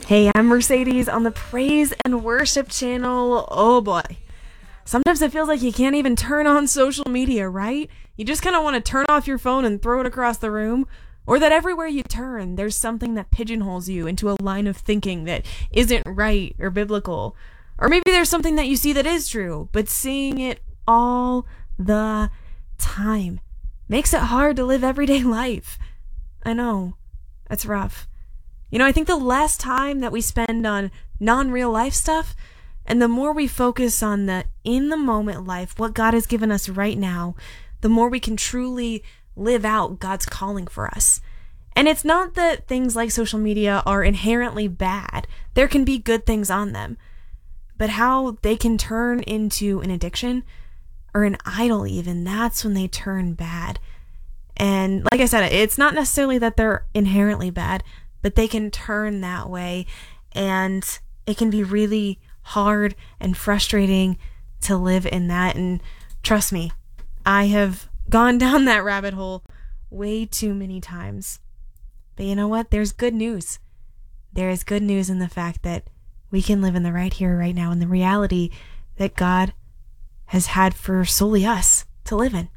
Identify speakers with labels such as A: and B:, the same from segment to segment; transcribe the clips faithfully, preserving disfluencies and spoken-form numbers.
A: Hey, I'm Mercedes on the Praise and Worship channel. Oh boy. Sometimes it feels like you can't even turn on social media, right? You just kind of want to turn off your phone and throw it across the room. Or that everywhere you turn, there's something that pigeonholes you into a line of thinking that isn't right or biblical. Or maybe there's something that you see that is true, but seeing it all the time makes it hard to live everyday life. I know. That's rough. You know, I think the less time that we spend on non-real life stuff, and the more we focus on the in-the-moment life, what God has given us right now, the more we can truly live out God's calling for us. And it's not that things like social media are inherently bad. There can be good things on them. But how they can turn into an addiction or an idol even, that's when they turn bad. And like I said, it's not necessarily that they're inherently bad, but they can turn that way. And it can be really hard and frustrating to live in that. And trust me, I have gone down that rabbit hole way too many times. But you know what? There's good news. There is good news in the fact that we can live in the right here, right now, in the reality that God has had for solely us to live in.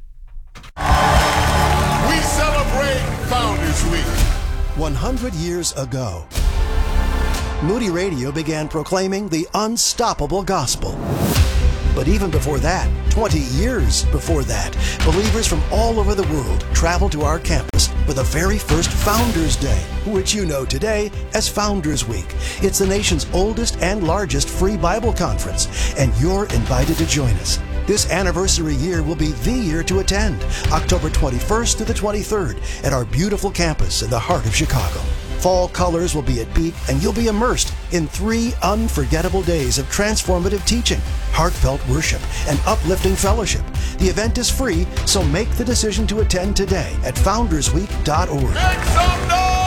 B: We celebrate Founders Week.
C: one hundred years ago, Moody Radio began proclaiming the unstoppable gospel. But even before that, twenty years before that, believers from all over the world traveled to our campus for the very first Founders Day, which you know today as Founders Week. It's the nation's oldest and largest free Bible conference, and you're invited to join us. This anniversary year will be the year to attend, October twenty-first to the twenty-third, at our beautiful campus in the heart of Chicago. Fall colors will be at peak, and you'll be immersed in three unforgettable days of transformative teaching, heartfelt worship, and uplifting fellowship. The event is free, so make the decision to attend today at founders week dot org.
B: Make some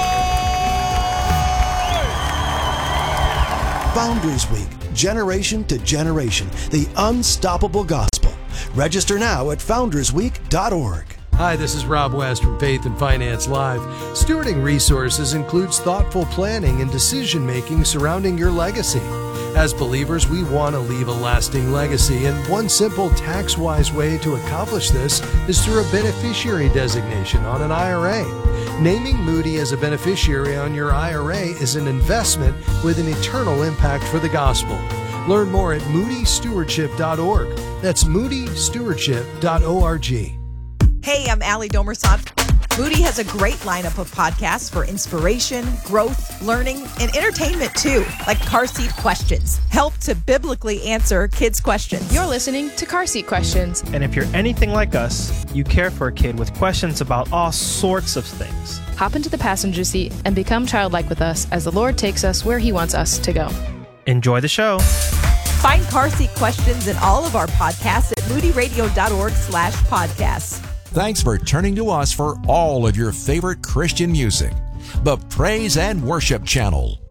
B: noise!
C: Founders Week, generation to generation, the unstoppable gospel. Register now at founders week dot org.
D: Hi, this is Rob West from Faith and Finance Live. Stewarding resources includes thoughtful planning and decision-making surrounding your legacy. As believers, we want to leave a lasting legacy, and one simple tax-wise way to accomplish this is through a beneficiary designation on an I R A. Naming Moody as a beneficiary on your I R A is an investment with an eternal impact for the gospel. Learn more at moody stewardship dot org. That's moody stewardship dot org.
E: Hey, I'm Allie Domersant. Moody has a great lineup of podcasts for inspiration, growth, learning, and entertainment too, like Car Seat Questions. Help to biblically answer kids' questions.
F: You're listening to Car Seat Questions.
G: And if you're anything like us, you care for a kid with questions about all sorts of things.
F: Hop into the passenger seat and become childlike with us as the Lord takes us where He wants us to go.
G: Enjoy the show.
E: Find Car Seat Questions and all of our podcasts at moody radio dot org slash podcasts.
H: Thanks for turning to us for all of your favorite Christian music. The Praise and Worship Channel.